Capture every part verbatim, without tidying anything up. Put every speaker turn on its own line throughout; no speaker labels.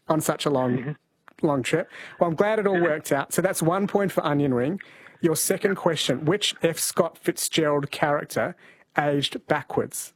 on such a long, long trip. Well, I'm glad it all worked out. So that's one point for Onion Ring. Your second question, which F. Scott Fitzgerald character aged backwards?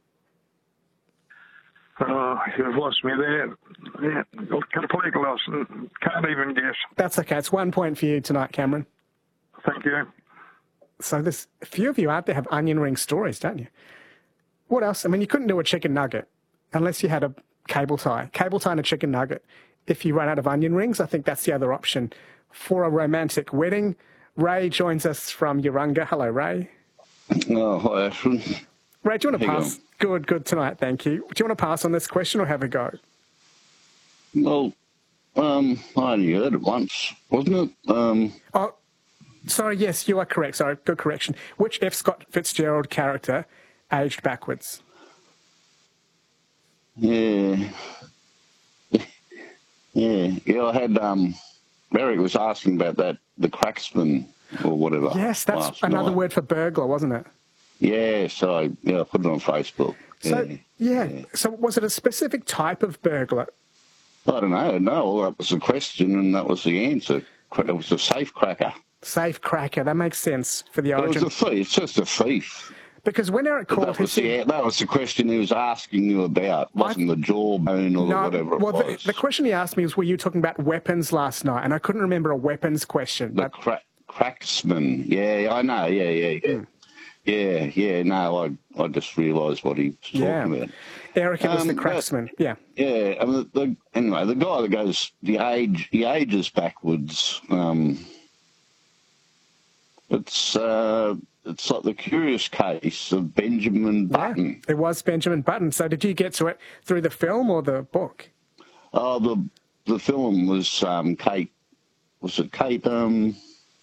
Oh, you've lost me there. Yeah, completely lost. Can't even guess.
That's okay. It's one point for you tonight, Cameron.
Thank you.
So there's a few of you out there have onion ring stories, don't you? What else? I mean, you couldn't do a chicken nugget unless you had a cable tie. Cable tie and a chicken nugget. If you run out of onion rings, I think that's the other option for a romantic wedding. Ray joins us from Urunga. Hello, Ray.
Oh, hi, Ashton.
Ray, do you want to
How you
pass? Good, good tonight, thank you. Do you want to pass on this question or have a go?
Well, um, I only heard it once, wasn't it? Um,
oh, sorry, yes, you are correct. Sorry, good correction. Which F. Scott Fitzgerald character aged backwards?
Yeah. yeah, yeah, I had, um, Eric was asking about that, the cracksman or whatever.
Yes, that's another
night.
word for burglar, wasn't it?
Yeah, so I, yeah, I put it on Facebook.
So,
yeah,
yeah.
yeah.
So was it a specific type of burglar?
I don't know. No, that was the question and that was the answer. It was a safe cracker.
Safe cracker. That makes sense for the
It
origin.
was a thief. It's just a thief.
Because when Eric
But
called
that was,
his...
the, that was the question he was asking you about. It wasn't the jawbone or
No,
whatever it
well,
was.
the, the question he asked me was, were you talking about weapons last night? And I couldn't remember a weapons question.
The
But
cra- cracksman. Yeah, I know. Yeah, yeah, yeah.
Mm.
Yeah, yeah. No, I I just realised what he was talking
Yeah.
about.
Eric, it was
Um,
the
but-
cracksman. Yeah.
Yeah, I mean, the, the, anyway, the guy that goes, the age, he ages backwards. Um, it's uh, it's like the curious case of Benjamin Button.
Yeah, it was Benjamin Button. So did you get to it through the film or the book?
Oh, the the film was um, Kate. Was it Kate? Um,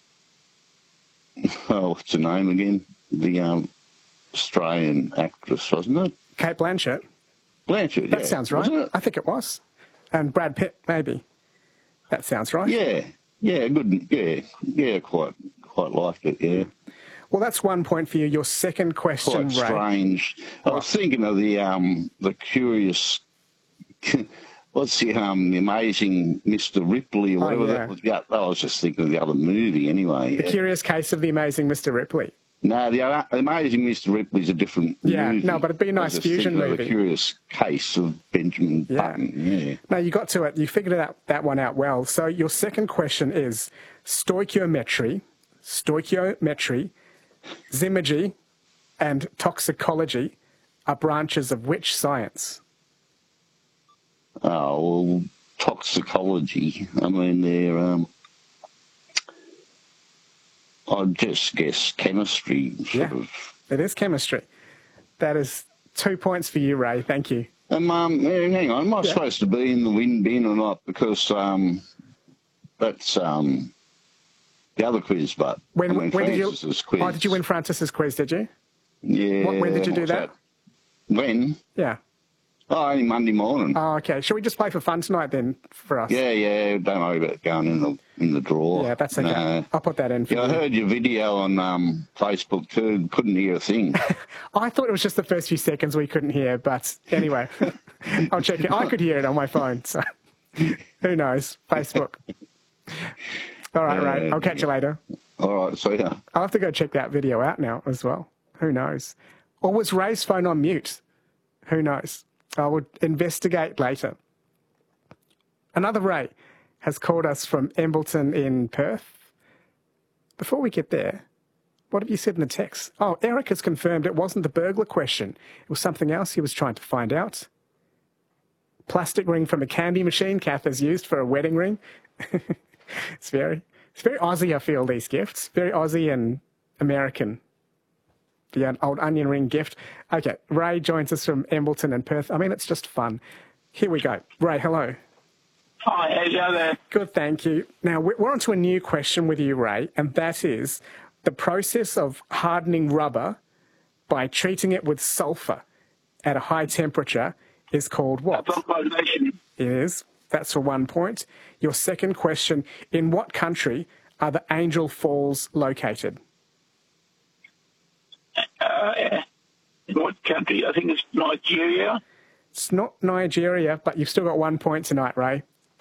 oh, what's her name again? The um, Australian actress, wasn't it?
Kate Blanchett.
Blanchett.
That
yeah.
sounds right.
Wasn't it?
I think it was. And Brad Pitt, maybe. That sounds right.
Yeah, yeah, good. Yeah, yeah, quite, quite liked it. Yeah.
Well, that's one point for you. Your second question,
Quite
Ray.
strange. I was thinking of the um the curious. What's the um the amazing Mister Ripley or
Oh,
whatever
yeah.
that was? Yeah, I was just thinking of the other movie anyway.
The
Yeah.
Curious Case of the Amazing Mister Ripley.
No, the uh, amazing Mister Ripley's a different
Yeah,
movie.
no, but it'd be a
I
nice
was just
fusion
thinking of
movie.
The Curious Case of Benjamin
Yeah.
Button. Yeah.
No, you got to it. You figured that, that one out well. So your second question is stoichiometry, stoichiometry, zymergy, and toxicology are branches of which science?
Oh, well, toxicology. I mean, they're, um, I'd just guess chemistry, sort
Yeah.
of.
It is chemistry. That is two points for you, Ray. Thank you.
Um, um, hang on, am I
Yeah.
supposed to be in the win bin or not? Because um, that's um, the other quiz, but
When,
I mean,
when did you?
Francis's quiz.
Oh, did you win Francis's quiz? Did you?
Yeah.
What- when did you do
what's
that?
When?
Yeah.
Oh, only Monday morning.
Oh, okay. Shall we just play for fun tonight then for us?
yeah, yeah. Don't worry about going in the in the drawer.
Yeah, that's okay.
No.
I'll put that in for
Yeah, I
you.
heard your video on um, Facebook too. Couldn't hear a thing.
I thought it was just the first few seconds we couldn't hear, but anyway, I'll check it. I could hear it on my phone, so who knows? Facebook. All right, Ray. I'll catch you later.
All right, so yeah.
I'll have to go check that video out now as well. Who knows? Or was Ray's phone on mute? Who knows? I would investigate later. Another Ray has called us from Embleton in Perth. Before we get there, what have you said in the text? Oh, Eric has confirmed it wasn't the burglar question. It was something else he was trying to find out. Plastic ring from a candy machine Kath has used for a wedding ring. It's very, it's very Aussie, I feel, these gifts. Very Aussie and American. The old onion ring gift. Okay, Ray joins us from Embleton and Perth. I mean, it's just fun. Here we go. Ray, hello.
Hi, how's you there?
Good, thank you. Now, we're on to a new question with you, Ray, and that is the process of hardening rubber by treating it with sulfur at a high temperature is called what?
Vulcanization.
It is. That's for one point. Your second question, in what country are the Angel Falls located?
Uh, yeah. In what country? I think it's Nigeria.
It's not Nigeria, but you've still got one point tonight, Ray.